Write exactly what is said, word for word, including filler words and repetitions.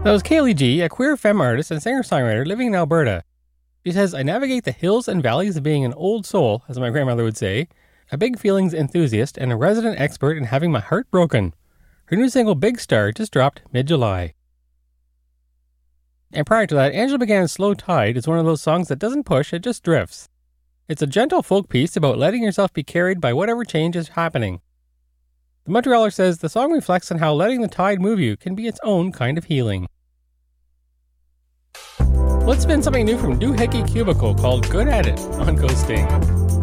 That was Kaylee G, a queer femme artist and singer-songwriter living in Alberta. She says, I navigate the hills and valleys of being an old soul, as my grandmother would say, a big feelings enthusiast, and a resident expert in having my heart broken. Her new single, Big Star, just dropped mid-July. And prior to that, Angela began Slow Tide is one of those songs that doesn't push, it just drifts. It's a gentle folk piece about letting yourself be carried by whatever change is happening. The Montrealer says the song reflects on how letting the tide move you can be its own kind of healing. Let's spin something new from Doohickey Cubicle called Good At It on Ghosting.